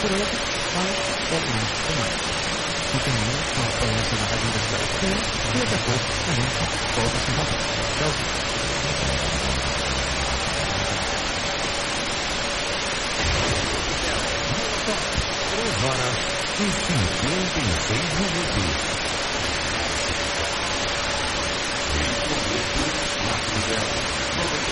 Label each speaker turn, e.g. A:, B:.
A: hoje, mas logo mais tem mais. Fiquem aí com a palestra da Rádio Universidade FM e daqui a pouco a gente volta a se encontrar. Tchauzinho. 3 horas e 56 minutos.